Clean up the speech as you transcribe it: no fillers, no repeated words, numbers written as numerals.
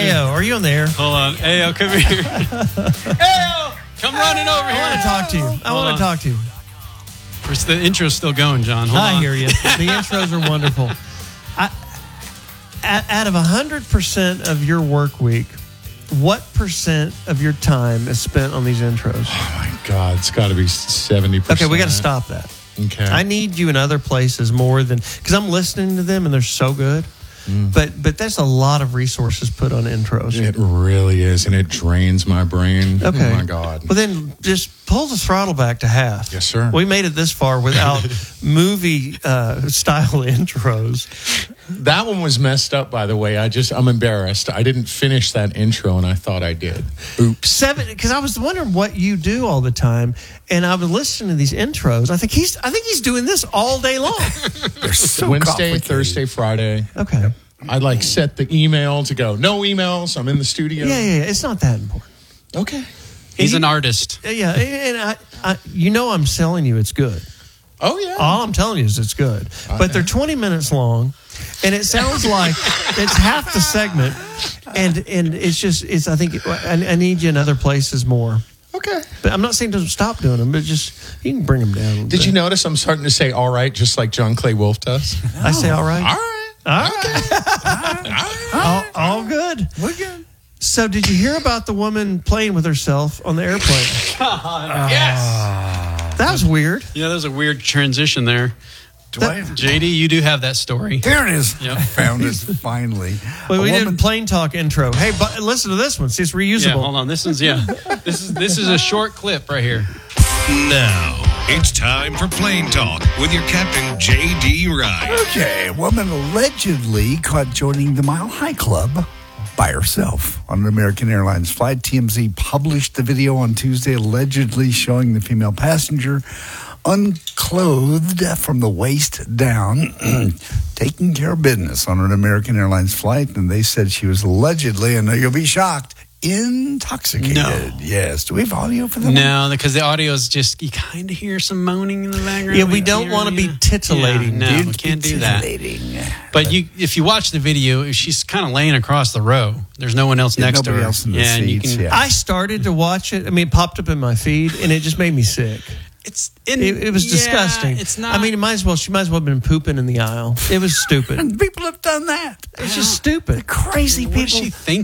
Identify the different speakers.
Speaker 1: Ayo, are you on the air?
Speaker 2: Hold on. Ayo, come here. Ayo, come running over here.
Speaker 1: I want to talk to you. I want to talk to you.
Speaker 2: The intro's still going, John. Hold on.
Speaker 1: I hear you. The intros are wonderful. Out of 100% of your work week, what percent of your time is spent on these intros?
Speaker 3: Oh, my God. It's got to be 70%.
Speaker 1: Okay, we got to stop that.
Speaker 3: Okay.
Speaker 1: I need you in other places more than... Because I'm listening to them, and they're so good. But that's a lot of resources put on intros.
Speaker 3: It really is, and it drains my brain.
Speaker 1: Okay.
Speaker 3: Oh, my God.
Speaker 1: Well, then just pull the throttle back to half.
Speaker 3: Yes, sir.
Speaker 1: We made it this far without movie-style intros.
Speaker 3: That one was messed up, by the way. I'm embarrassed. I didn't finish that intro, and I thought I did. Oops.
Speaker 1: Because I was wondering what you do all the time, and I was listening to these intros. I think he's doing this all day long.
Speaker 4: They're so
Speaker 3: Wednesday, Thursday, Friday.
Speaker 1: Okay.
Speaker 3: I set the email to go, no emails. I'm in the studio.
Speaker 1: Yeah. It's not that important.
Speaker 3: Okay.
Speaker 2: He's an artist.
Speaker 1: Yeah, and I'm selling you it's good.
Speaker 3: Oh, yeah.
Speaker 1: All I'm telling you is it's good. But they're 20 minutes long, and it sounds like it's half the segment, and it's I think I need you in other places more.
Speaker 3: Okay.
Speaker 1: But I'm not saying to stop doing them, but just you can bring them down.
Speaker 3: Did you notice I'm starting to say all right, just like John Clay Wolf does?
Speaker 1: I say all right.
Speaker 3: All right.
Speaker 1: All right. All good.
Speaker 4: We're good.
Speaker 1: So did you hear about the woman playing with herself on the airplane?
Speaker 2: Yes.
Speaker 1: That was weird.
Speaker 2: Yeah, that was a weird transition there.
Speaker 4: Dwight.
Speaker 2: JD, you do have that story.
Speaker 4: There it is.
Speaker 2: Yep.
Speaker 4: I found it finally.
Speaker 1: Well, we did a plane talk intro. Hey, but listen to this one. See, it's reusable.
Speaker 2: Yeah, hold on. This is this is a short clip right here.
Speaker 5: Now, it's time for Plane Talk with your captain, J.D. Ryan.
Speaker 4: Okay, a woman allegedly caught joining the Mile High Club by herself on an American Airlines flight. TMZ published the video on Tuesday, allegedly showing the female passenger unclothed from the waist down, taking care of business on an American Airlines flight. And they said she was allegedly, and you'll be shocked, intoxicated.
Speaker 2: No.
Speaker 4: Yes. Do we have audio for that?
Speaker 2: No, because the audio is just, you kind of hear some moaning in the background.
Speaker 1: Yeah, we don't want to be titillating.
Speaker 2: Yeah, no, we can't do that. But if you watch the video, she's kind of laying across the row. There's no one else next to her.
Speaker 4: Nobody else in the
Speaker 2: and you
Speaker 4: seats,
Speaker 2: can,
Speaker 4: yeah.
Speaker 1: I started to watch it. I mean, it popped up in my feed, and it just made me sick. It was disgusting.
Speaker 2: It's not.
Speaker 1: I mean, she might as well have been pooping in the aisle. It was stupid.
Speaker 4: And people have done that.
Speaker 1: It's just stupid.
Speaker 4: Crazy
Speaker 2: what
Speaker 4: people.
Speaker 2: is she thinking?